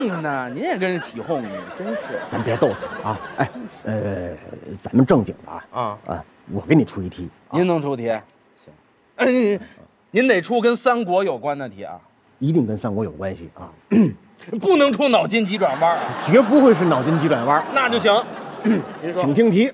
呢，您也跟人起哄，真是。 咱别逗他啊！哎，咱们正经的啊。我给你出一题， 您能出题？行。哎，您得出跟三国有关的题啊， 一定跟三国有关系啊， 不能出脑筋急转弯啊， 绝不会是脑筋急转弯。 那就行。您说， 请听题。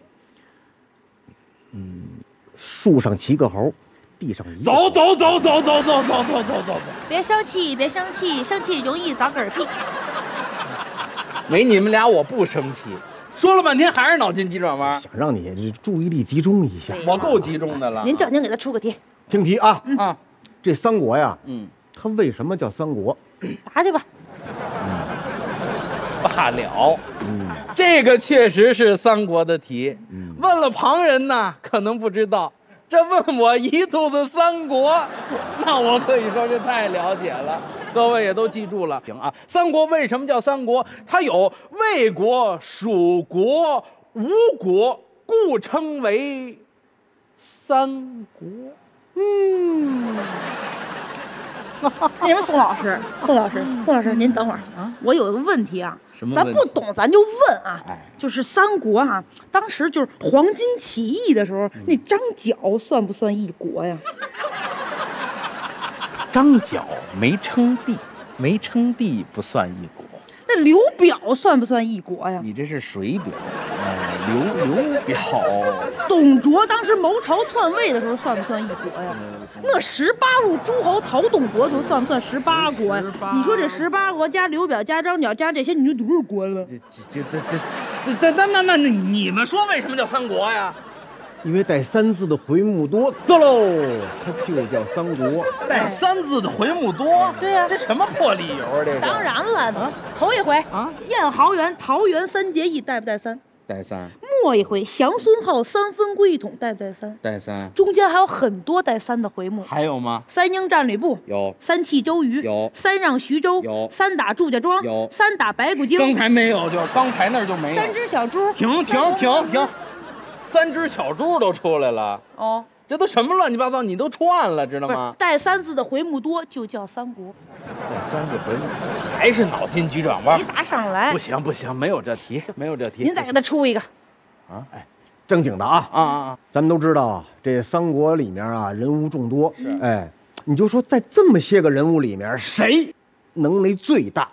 树上骑个猴，地上一个猴。 走。 别生气，别生气，生气容易长嗝屁。 没你们俩我不生气，说了半天还是脑筋急转弯， 想让你注意力集中一下。 我够集中的了。 您正经给他出个题， 听题啊。这三国呀，它为什么叫三国？ 答去吧。 罢了。这个确实是三国的题。问了旁人呢，可能不知道。这问我一肚子三国，那我可以说是太了解了。各位也都记住了，行啊。三国为什么叫三国？它有魏国、蜀国、吴国，故称为三国。 那什么，宋老师，您等会儿啊，我有一个问题啊，咱不懂咱就问啊，就是三国啊，当时就是黄巾起义的时候，那张角算不算一国呀？ 张角没称帝不算一国。 那刘表算不算一国呀？ 你这是水表，刘表。 董卓当时谋朝篡位的时候算不算一国呀？那18路诸侯讨董卓的时候算不算18国呀？你说这18国加刘表加张角加这些，你就多少国了？ 那你们说为什么叫三国呀？ 因为带三字的回目多，走喽，它就叫三国。 带三字的回目多？ 对呀， 这什么破理由啊？这是。 当然了，头一回啊，燕豪园、桃园三结义带不带三？ 带三。 末一回降孙浩三分归一统带不带三？ 带三。 中间还有很多带三的回目。 还有吗？ 三英战吕布有， 三弃周瑜有， 三让徐州有， 三打祝家庄有， 三打白骨精。 刚才没有，就刚才那儿就没有。 三只小猪。 停！三只小猪都出来了哦， 这都什么乱七八糟？你都串了，知道吗？ 带三字的回目多就叫三国。 带三字回目还是脑筋急转弯？ 你打上来。 不行，没有这题。 您再给他出一个。 哎，正经的啊！咱们都知道这三国里面啊，人物众多。 是。 哎，你就说在这么些个人物里面，谁能耐最大？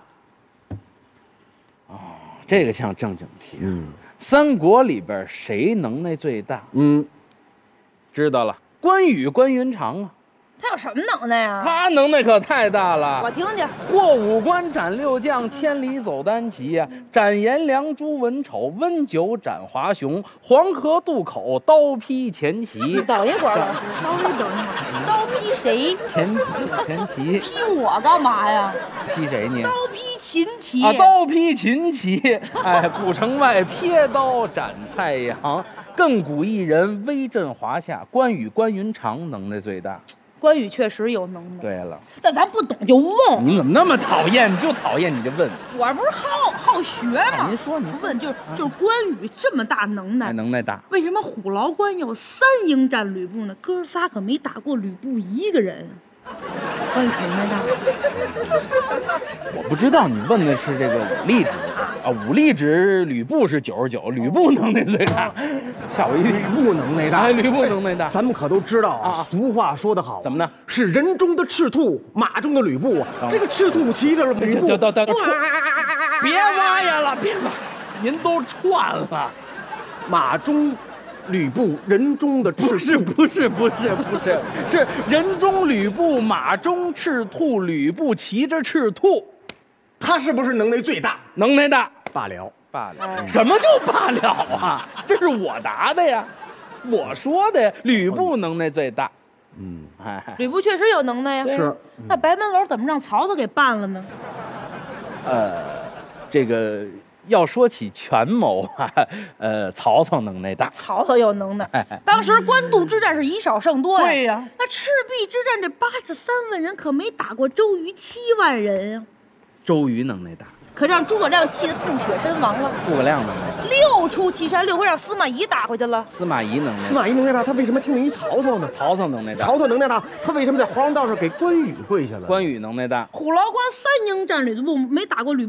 这个像正经题。三国里边谁能耐最大？知道了，关羽关云长啊。 他有什么能耐啊？ 他能耐可太大了。 我听听。 过五关斩六将，千里走单骑呀！斩颜良、诛文丑，温酒斩华雄，黄河渡口，刀劈前旗。 等一会儿，老师，稍微等一会儿。刀劈谁？ 前旗。 劈我干嘛呀？ 劈谁呢？ 刀劈秦旗啊！刀劈秦旗。哎，古城外撇刀斩蔡阳，亘古一人威震华夏。关羽关云长能耐最大。 关羽确实有能耐。 对了， 但咱不懂就问。 你怎么那么讨厌？你就讨厌你就问。 我不是好学吗？ 您说， 问就是关羽这么大能耐， 能耐大， 为什么虎牢关有三英战吕布呢？哥仨可没打过吕布一个人。关羽能耐大。 我不知道你问的是这个武力值啊，武力值吕布是99，吕布能耐最大，吓我一跳。 吕布能耐大， 吕布能耐大， 咱们可都知道啊。俗话说得好， 怎么呢？ 是人中的赤兔，马中的吕布。这个赤兔骑着吕布， 别挖呀了，别挖，您都串了。 马中吕布，人中的赤兔。 不是，是人中吕布，马中赤兔，吕布骑着赤兔。 他是不是能耐最大？ 能耐大。 罢了。 什么叫罢了啊？这是我答的呀，我说的呀。吕布能耐最大。 吕布确实有能耐呀。 是。 那白门楼怎么让曹操给办了呢？ 这个要说起权谋啊，曹操能耐大。 曹操有能耐。当时官渡之战是以少胜多呀。 对呀。 那赤壁之战这83万人可没打过周瑜7万人呀。 周瑜能耐大， 可让诸葛亮气得吐血身亡了。 诸葛亮能耐大。 6出祁山，6回让司马懿打回去了。 司马懿能耐大， 司马懿能耐大，他为什么听命于曹操呢？ 曹操能耐大， 曹操能耐大，他为什么在黄蓉道上给关羽跪下了？ 关羽能耐大， 虎牢关3英战吕布没打过吕